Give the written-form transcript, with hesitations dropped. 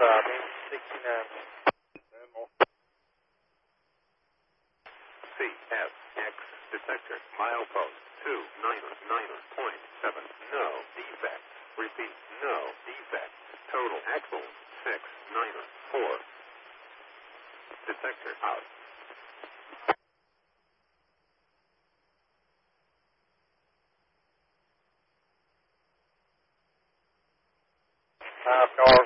main 69. CSX detector, milepost 299.7, no defect. Repeat, no defect. Total axle 694. Detector out. Car